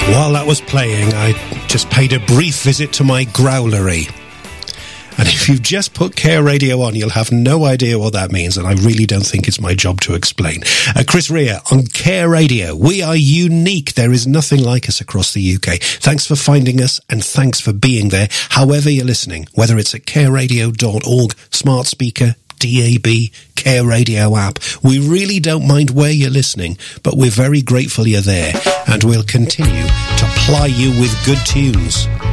While that was playing, I just paid a brief visit to my growlery. And if you've just put Care Radio on, you'll have no idea what that means, and I really don't think it's my job to explain. Chris Rea on Care Radio. We are unique. There is nothing like us across the UK. Thanks for finding us, and thanks for being there, however you're listening, whether it's at careradio.org, smart speaker, DAB, Care Radio app. We really don't mind where you're listening, but we're very grateful you're there, and we'll continue to ply you with good tunes.